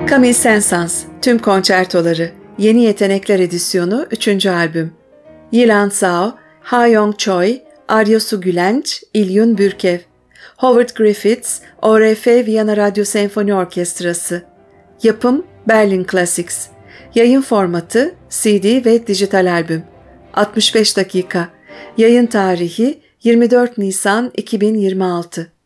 Camille Saint-Saëns, Tüm Konçertoları, Yeni Yetenekler Edisyonu 3. albüm. Yilan Zhao, Ha-Young Choi, Arya Su Gülenç, İlyun Bürkev. Howard Griffiths, ORF Viyana Radyo Senfoni Orkestrası. Yapım Berlin Classics. Yayın formatı CD ve dijital albüm. 65 dakika. Yayın tarihi 24 Nisan 2026.